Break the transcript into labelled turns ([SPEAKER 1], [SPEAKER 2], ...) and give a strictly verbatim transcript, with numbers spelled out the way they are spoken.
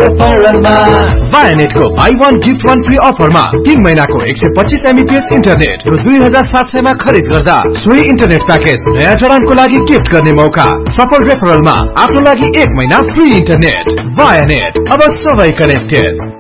[SPEAKER 1] रेफरलमा
[SPEAKER 2] वायानेट को by one gift one free अफरमा तीन महीना को एक सौ पच्चीस एमबीपीएस इंटरनेट र दुई हजार सात सय मा खरीद गर्दा सोही इंटरनेट पैकेज नयाँ जडानको लागि गिफ्ट गर्ने मौका। सफल रेफरलमा आफ्नो लागि एक महीना फ्री इंटरनेट। वायानेट, अब सबै कनेक्टेड।